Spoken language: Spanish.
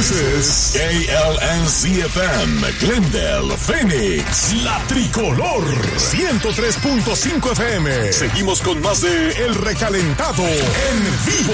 This is KLNZ-FM, Glendale, Phoenix, La Tricolor, 103.5 FM. Seguimos con más de El Recalentado en vivo.